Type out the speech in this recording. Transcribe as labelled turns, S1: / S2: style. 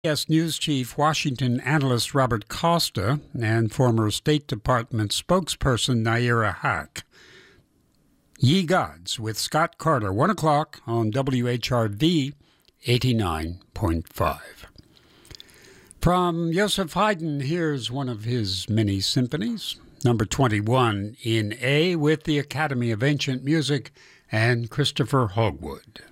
S1: CBS News Chief Washington analyst Robert Costa and former State Department spokesperson Naira Haque. Ye Gods with Scott Carter, 1 o'clock on WHRV 89.5. From Joseph Haydn, here's one of his many symphonies, number 21 in A with the Academy of Ancient Music and Christopher Hogwood.